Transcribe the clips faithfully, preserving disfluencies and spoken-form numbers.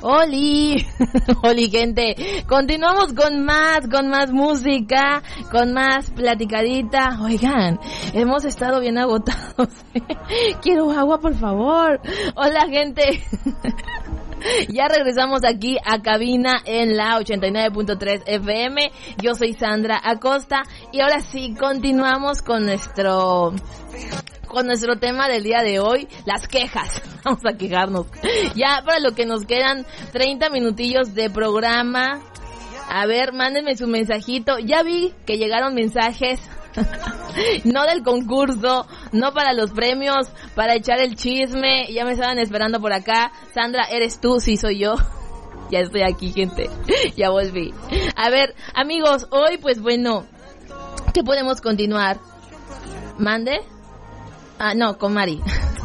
Oli, Oli gente, continuamos con más, con más música, con más platicadita. Oigan, hemos estado bien agotados. Quiero agua, por favor. Hola gente. Ya regresamos aquí a cabina en la ochenta y nueve punto tres F M. Yo soy Sandra Acosta y ahora sí continuamos con nuestro con nuestro tema del día de hoy, las quejas. Vamos a quejarnos. Ya para lo que nos quedan treinta minutillos de programa. A ver, mándenme su mensajito. Ya vi que llegaron mensajes. No del concurso, no para los premios, para echar el chisme. Ya me estaban esperando por acá. Sandra, ¿eres tú? Sí, soy yo. Ya estoy aquí, gente. Ya volví. A ver, amigos, hoy pues bueno, ¿qué podemos continuar? ¿Mande? Ah, no, con Mari.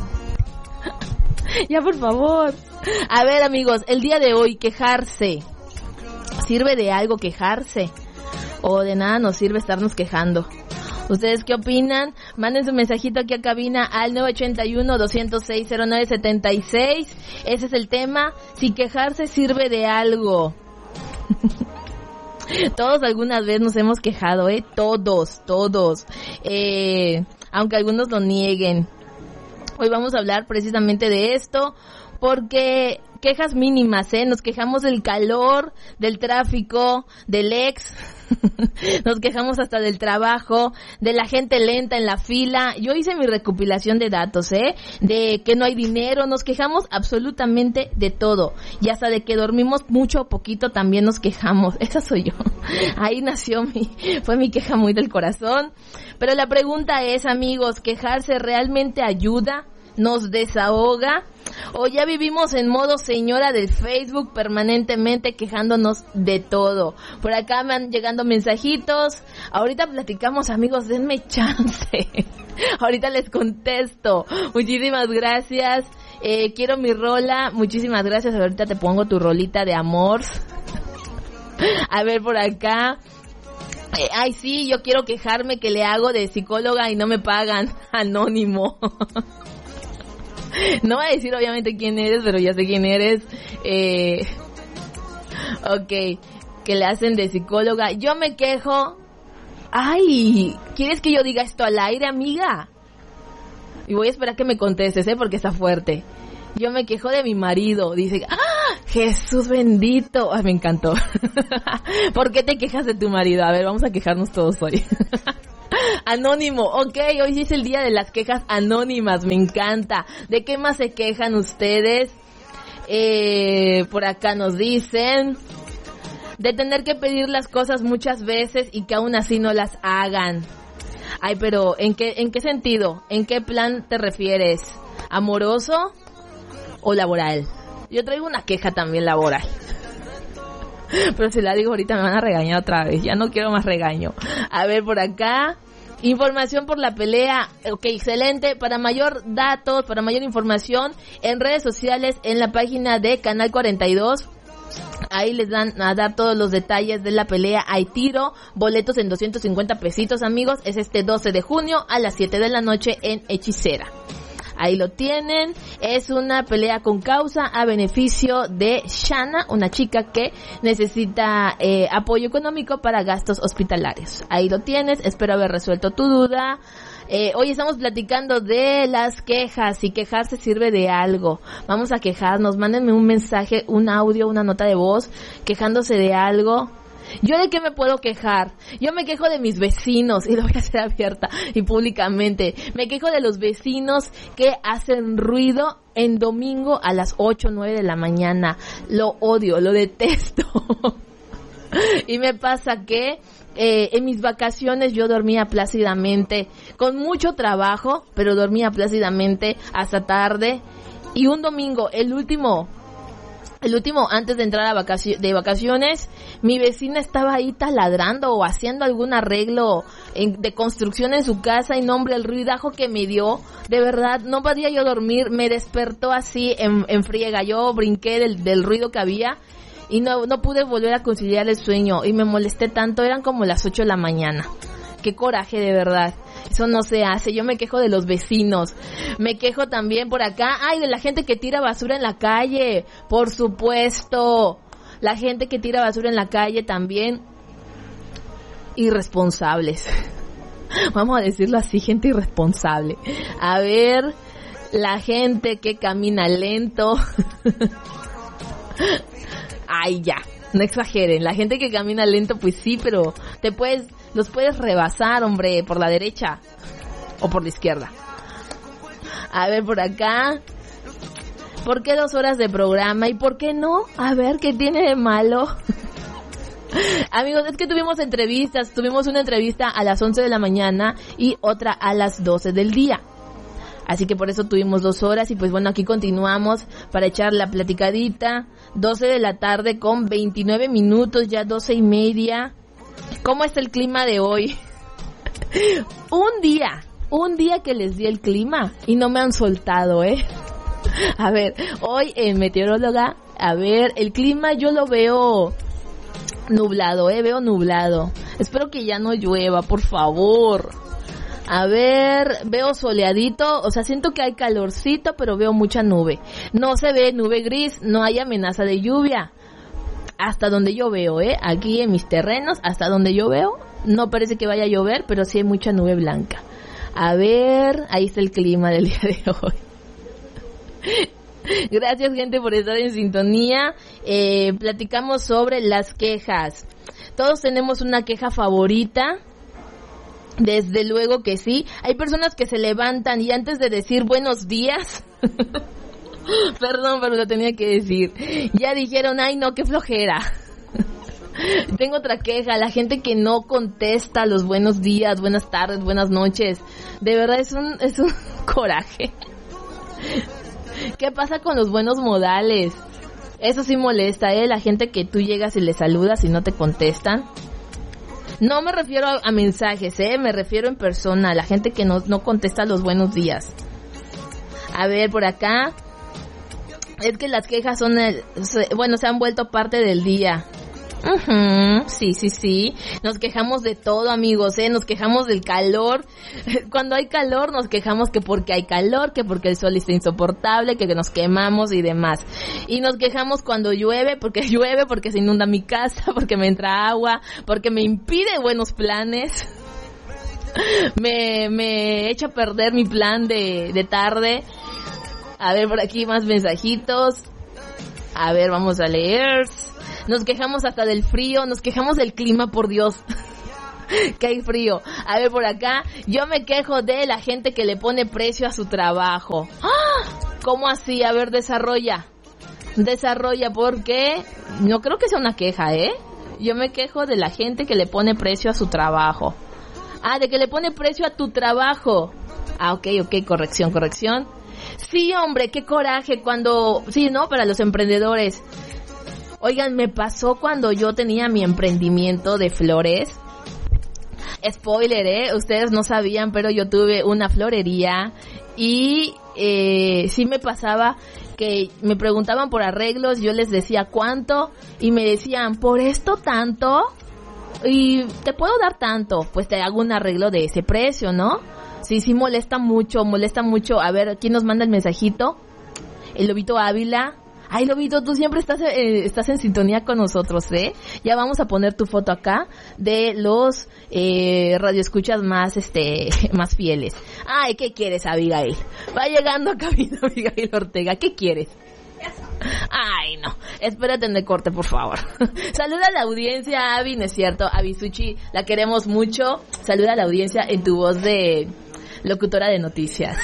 Ya, por favor. A ver, amigos, el día de hoy, quejarse. ¿Sirve de algo quejarse? ¿O de nada nos sirve estarnos quejando? ¿Ustedes qué opinan? Manden su mensajito aquí a cabina al nueve ocho uno, dos cero seis, cero nueve siete seis. Ese es el tema. Si quejarse sirve de algo. Todos algunas veces nos hemos quejado, ¿eh? Todos, todos. Eh, aunque algunos lo nieguen. Hoy vamos a hablar precisamente de esto, porque quejas mínimas, ¿eh? Nos quejamos del calor, del tráfico, del ex, nos quejamos hasta del trabajo, de la gente lenta en la fila. Yo hice mi recopilación de datos, ¿eh? De que no hay dinero, nos quejamos absolutamente de todo. Y hasta de que dormimos mucho o poquito también nos quejamos. Esa soy yo. Ahí nació mi, fue mi queja muy del corazón. Pero la pregunta es, amigos, ¿quejarse realmente ayuda? ¿Nos desahoga? ¿O ya vivimos en modo señora del Facebook permanentemente quejándonos de todo? Por acá me van llegando mensajitos. Ahorita platicamos, amigos, denme chance. Ahorita les contesto. Muchísimas gracias. Eh, quiero mi rola. Muchísimas gracias. Ahorita te pongo tu rolita de amor. A ver por acá. Eh, ay, sí, yo quiero quejarme que le hago de psicóloga y no me pagan. Anónimo. No voy a decir obviamente quién eres, pero ya sé quién eres. Eh, ok, que le hacen de psicóloga. Yo me quejo. Ay, ¿quieres que yo diga esto al aire, amiga? Y voy a esperar que me contestes, ¿eh? Porque está fuerte. Yo me quejo de mi marido. Dice, ¡ah! Jesús bendito. Ay, me encantó. ¿Por qué te quejas de tu marido? A ver, vamos a quejarnos todos hoy. Anónimo, ok, hoy sí es el día de las quejas anónimas, me encanta. ¿De qué más se quejan ustedes? Eh, por acá nos dicen de tener que pedir las cosas muchas veces y que aún así no las hagan. Ay, pero ¿en qué, en qué sentido? ¿En qué plan te refieres? ¿Amoroso o laboral? Yo traigo una queja también laboral. Pero si la digo ahorita me van a regañar otra vez. Ya no quiero más regaño. A ver, por acá. Información por la pelea. Ok, excelente. Para mayor datos, para mayor información, en redes sociales, en la página de Canal cuarenta y dos. Ahí les dan a dar todos los detalles de la pelea. Hay tiro, boletos en doscientos cincuenta pesitos, amigos. Es este doce de junio a las siete de la noche en Hechicera. Ahí lo tienen. Es una pelea con causa a beneficio de Shana, una chica que necesita eh, apoyo económico para gastos hospitalarios. Ahí lo tienes. Espero haber resuelto tu duda. Eh, hoy estamos platicando de las quejas. Si quejarse sirve de algo. Vamos a quejarnos. Mándenme un mensaje, un audio, una nota de voz quejándose de algo. ¿Yo de qué me puedo quejar? Yo me quejo de mis vecinos, y lo voy a hacer abierta y públicamente. Me quejo de los vecinos que hacen ruido en domingo a las ocho o nueve de la mañana. Lo odio, lo detesto. Y me pasa que eh, en mis vacaciones yo dormía plácidamente, con mucho trabajo, pero dormía plácidamente hasta tarde. Y un domingo, el último... El último, antes de entrar a vacacio- de vacaciones, mi vecina estaba ahí taladrando o haciendo algún arreglo en, de construcción en su casa, y no, hombre, el ruidajo que me dio, de verdad, no podía yo dormir, me despertó así en, en friega. Yo brinqué del, del ruido que había y no, no pude volver a conciliar el sueño y me molesté tanto. Eran como las ocho de la mañana. qué coraje de verdad. Eso no se hace. Yo me quejo de los vecinos. Me quejo también por acá, ay, de la gente que tira basura en la calle. Por supuesto. La gente que tira basura en la calle también. Irresponsables. Vamos a decirlo así, gente irresponsable. A ver, la gente que camina lento. Ay, ya, no exageren. La gente que camina lento, pues sí, pero te puedes, los puedes rebasar, hombre, por la derecha o por la izquierda. A ver, por acá. ¿Por qué dos horas de programa? ¿Y por qué no? A ver, ¿qué tiene de malo? Amigos, es que tuvimos entrevistas. Tuvimos una entrevista a las once de la mañana y otra a las doce del día. Así que por eso tuvimos dos horas y pues bueno, aquí continuamos para echar la platicadita. doce de la tarde con veintinueve minutos, ya doce y media. ¿Cómo está el clima de hoy? un día, un día que les di el clima y no me han soltado, ¿eh? A ver, hoy en meteoróloga, a ver, el clima yo lo veo nublado, ¿eh? Veo nublado. Espero que ya no llueva, por favor. A ver, veo soleadito, o sea, siento que hay calorcito, pero veo mucha nube. No se ve nube gris, no hay amenaza de lluvia. Hasta donde yo veo, ¿eh? Aquí en mis terrenos, hasta donde yo veo, no parece que vaya a llover, pero sí hay mucha nube blanca. A ver, ahí está el clima del día de hoy. Gracias, gente, por estar en sintonía. Eh, platicamos sobre las quejas. Todos tenemos una queja favorita. Desde luego que sí. Hay personas que se levantan y antes de decir buenos días, perdón, pero lo tenía que decir, ya dijeron, ay no, qué flojera. Tengo otra queja, la gente que no contesta los buenos días, buenas tardes, buenas noches. De verdad es un, es un coraje. ¿Qué pasa con los buenos modales? Eso sí molesta, ¿eh? La gente que tú llegas y le saludas y no te contestan. No me refiero a, a mensajes, ¿eh? Me refiero en persona, a la gente que no, no contesta los buenos días. A ver, por acá. Es que las quejas son, el, se, bueno, se han vuelto parte del día. Uh-huh, sí, sí, sí. Nos quejamos de todo, amigos, ¿eh? Nos quejamos del calor. Cuando hay calor nos quejamos que porque hay calor, que porque el sol está insoportable, que nos quemamos y demás. Y nos quejamos cuando llueve, porque llueve, porque se inunda mi casa, porque me entra agua, porque me impide buenos planes. Me, me echa a perder mi plan de, de tarde. A ver, por aquí más mensajitos. A ver, vamos a leer. Nos quejamos hasta del frío, nos quejamos del clima, por Dios. Que hay frío. A ver, por acá, yo me quejo de la gente que le pone precio a su trabajo. ¡Ah! ¿Cómo así? A ver, desarrolla. Desarrolla, porque no creo que sea una queja, ¿eh? Yo me quejo de la gente que le pone precio a su trabajo. Ah, de que le pone precio a tu trabajo. Ah, ok, ok, corrección, corrección. Sí, hombre, qué coraje cuando... Sí, ¿no? Para los emprendedores. Oigan, me pasó cuando yo tenía mi emprendimiento de flores. Spoiler, ¿eh? Ustedes no sabían, pero yo tuve una florería y eh, sí me pasaba que me preguntaban por arreglos, yo les decía cuánto y me decían, ¿por esto tanto? Y te puedo dar tanto, pues te hago un arreglo de ese precio, ¿no? Sí, sí molesta mucho, molesta mucho. A ver, ¿quién nos manda el mensajito? El Lobito Ávila. Ay, Lobito, tú siempre estás eh, estás en sintonía con nosotros, ¿eh? Ya vamos a poner tu foto acá de los eh, radioescuchas más este más fieles. Ay, ¿qué quieres, Abigail? Va llegando a cabina Abigail Ortega. ¿Qué quieres? Ay, no. Espérate en el corte, por favor. Saluda a la audiencia, Abby, ¿no es cierto? Abisuchi, la queremos mucho. Saluda a la audiencia en tu voz de locutora de noticias.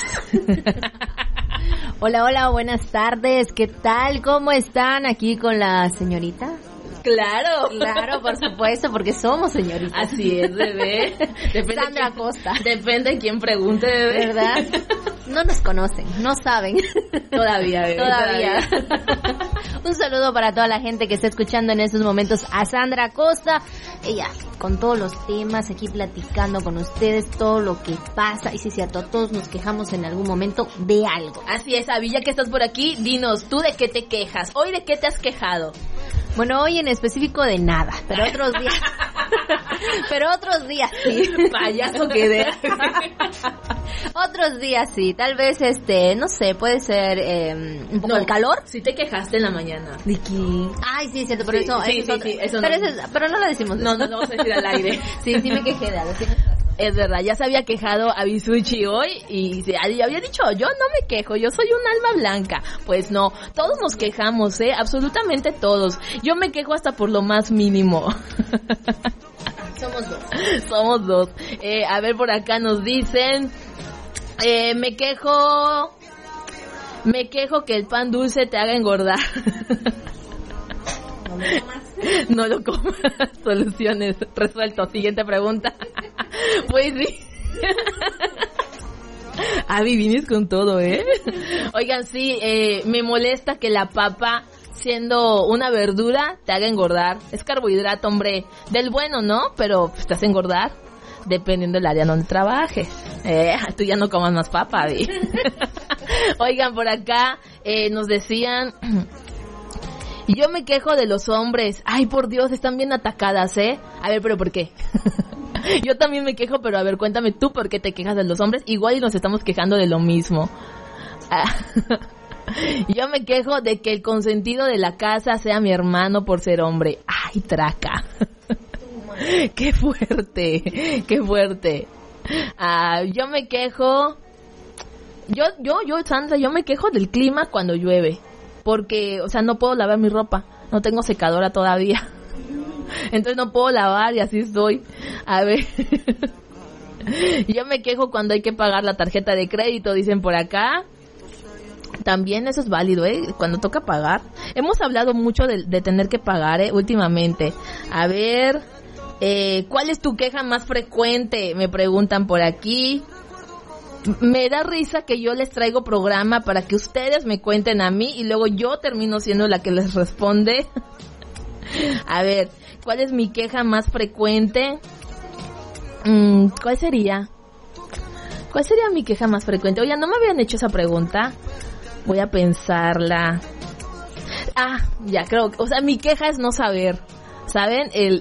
Hola, hola, buenas tardes. ¿Qué tal? ¿Cómo están aquí con la señorita? Claro. Claro, por supuesto, porque somos señoritas. Así es, bebé. Depende Sandra quién, Costa. Depende de quién pregunte, bebé. ¿Verdad? No nos conocen, no saben. Todavía, bebé. Todavía. Todavía. Un saludo para toda la gente que está escuchando en estos momentos a Sandra Costa. Ella, con todos los temas, aquí platicando con ustedes, todo lo que pasa. Y sí, cierto, todos nos quejamos en algún momento de algo. Así es, Abby, ya que estás por aquí, dinos, ¿tú de qué te quejas? ¿Hoy de qué te has quejado? Bueno, hoy en específico de nada, pero otros días... Pero otros días sí. Payaso quedé. Otros días sí, tal vez este, no sé, puede ser eh, un poco No, el calor. Si te quejaste en la mañana. ¿De qué? Ay, sí, cierto, pero Sí, eso, sí, eso, es sí, otra- sí, eso pero, no. eso es- pero no lo decimos. No, no, no vamos a decir al aire. Sí, sí me quejé de algo. Sí, Es verdad, ya se había quejado a Bisuchi hoy y se había dicho, yo no me quejo, yo soy un alma blanca. Pues no, todos nos quejamos, ¿eh? Absolutamente todos. Yo me quejo hasta por lo más mínimo. somos dos. Somos dos. Eh, a ver, por acá nos dicen, eh, me quejo, me quejo que el pan dulce te haga engordar. No me comas. No lo comas. Soluciones. Resuelto. Siguiente pregunta. Pues sí. Avi, vienes con todo, ¿eh? Oigan, sí, eh, me molesta que la papa, siendo una verdura, te haga engordar. Es carbohidrato, hombre. Del bueno, ¿no? Pero pues, te hace engordar. Dependiendo del área donde trabajes. Eh, tú ya no comas más papa, Avi. Oigan, por acá eh, nos decían... Y yo me quejo de los hombres. Ay, por Dios, están bien atacadas, ¿eh? A ver, ¿pero por qué? Yo también me quejo, pero a ver, cuéntame tú por qué te quejas de los hombres. Igual y nos estamos quejando de lo mismo. Ah, yo me quejo de que el consentido de la casa sea mi hermano por ser hombre. Ay, traca. Qué fuerte, qué fuerte. Ah, yo me quejo... Yo, yo, yo, Sandra, yo me quejo del clima cuando llueve. Porque, o sea, no puedo lavar mi ropa. No tengo secadora todavía. Entonces no puedo lavar y así estoy. A ver. Yo me quejo cuando hay que pagar la tarjeta de crédito, dicen por acá. También eso es válido, ¿eh? Cuando toca pagar. Hemos hablado mucho de, de tener que pagar, ¿eh? Últimamente. A ver. Eh, ¿Cuál es tu queja más frecuente? Me preguntan por aquí. Me da risa que yo les traigo programa para que ustedes me cuenten a mí y luego yo termino siendo la que les responde. A ver, ¿cuál es mi queja más frecuente? Mm, ¿Cuál sería? ¿Cuál sería mi queja más frecuente? Oye, no me habían hecho esa pregunta. Voy a pensarla. Ah, ya creo, o sea, mi queja es no saber. ¿Saben? El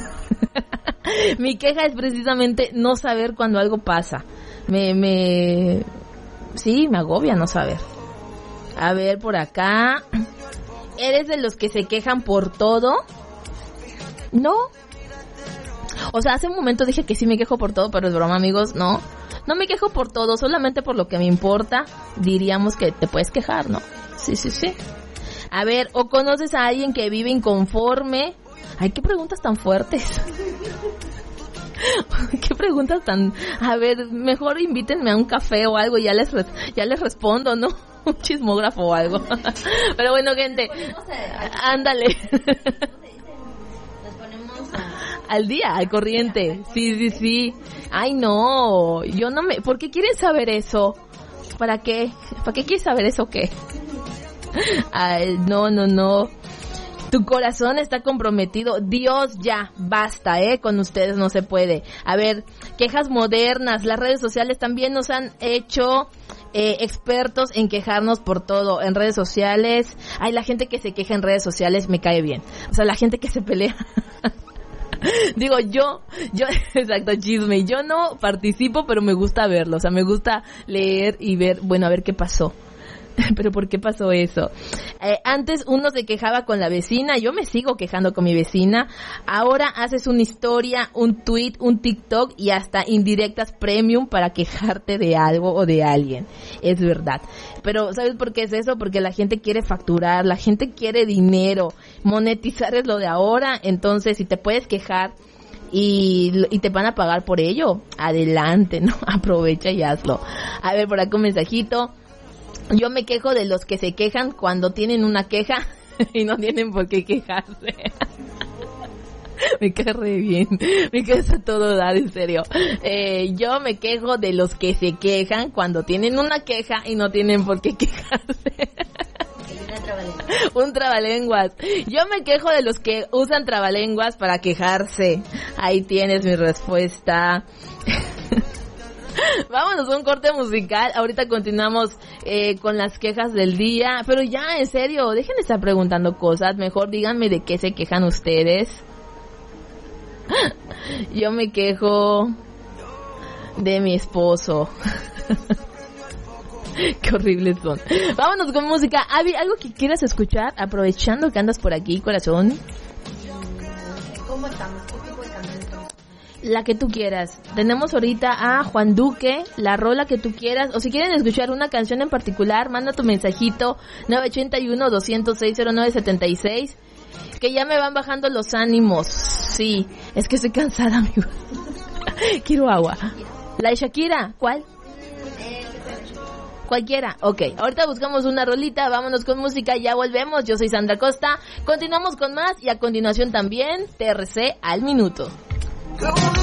mi queja es precisamente no saber cuando algo pasa. Me, me, sí, me agobia no saber. A ver, por acá. ¿Eres de los que se quejan por todo? No. O sea, hace un momento dije que sí me quejo por todo, pero es broma, amigos, no. No me quejo por todo, solamente por lo que me importa. Diríamos que te puedes quejar, ¿no? Sí, sí, sí. A ver, ¿o conoces a alguien que vive inconforme? Ay, qué preguntas tan fuertes. Qué preguntas tan... A ver, mejor invítenme a un café o algo y ya les, ya les respondo, ¿no? Un chismógrafo o algo. Pero bueno, gente, ándale. Nos ponemos a... Al día, al corriente. Sí, sí, sí. Ay, no, yo no me... ¿Por qué quieres saber eso? ¿Para qué? ¿Para qué quieres saber eso qué? Ay, no, no, no. Tu corazón está comprometido. Dios, ya, basta, ¿eh? Con ustedes no se puede. A ver, quejas modernas. Las redes sociales también nos han hecho eh, expertos en quejarnos por todo. En redes sociales. Ay, la gente que se queja en redes sociales me cae bien. O sea, la gente que se pelea. Digo, yo, yo, exacto, chisme. Yo no participo, pero me gusta verlo. O sea, me gusta leer y ver, bueno, a ver qué pasó. Pero ¿por qué pasó eso? Eh, antes uno se quejaba con la vecina, yo me sigo quejando con mi vecina. Ahora haces una historia, un tweet, un TikTok y hasta indirectas premium para quejarte de algo o de alguien. Es verdad. Pero ¿sabes por qué es eso? Porque la gente quiere facturar, la gente quiere dinero. Monetizar es lo de ahora. Entonces, si te puedes quejar y, y te van a pagar por ello, adelante, ¿no? Aprovecha y hazlo. A ver, por acá un mensajito. Yo me quejo de los que se quejan cuando tienen una queja y no tienen por qué quejarse. Me cae re bien, me cae a todo dar, en serio. Eh, yo me quejo de los que se quejan cuando tienen una queja y no tienen por qué quejarse. Un trabalenguas. Yo me quejo de los que usan trabalenguas para quejarse. Ahí tienes mi respuesta. Vámonos a un corte musical. Ahorita continuamos eh, con las quejas del día. Pero ya, en serio, dejen de estar preguntando cosas. Mejor díganme de qué se quejan ustedes. Yo me quejo de mi esposo. Qué horribles son. Vámonos con música. Abby, ¿algo que quieras escuchar? Aprovechando que andas por aquí, corazón. ¿Cómo estamos? ¿Qué tipo de canción? La que tú quieras. Tenemos ahorita a Juan Duque, la rola que tú quieras. O si quieren escuchar una canción en particular, manda tu mensajito nueve ocho uno, dos cero seis, cero nueve siete seis. Que ya me van bajando los ánimos. Sí, es que estoy cansada, amigo. Quiero agua. La de Shakira, ¿cuál? Cualquiera, ok. Ahorita buscamos una rolita, vámonos con música, ya volvemos. Yo soy Sandra Costa. Continuamos con más y a continuación también T R C al minuto.